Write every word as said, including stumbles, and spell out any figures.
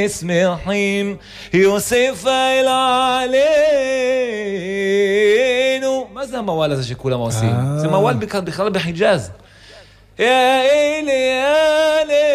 שמחים, יוסף אל עלינו. מה זה המוואל הזה שכולם עושים? זה מוואל בכלל בחיג'אז. יא אלי אלי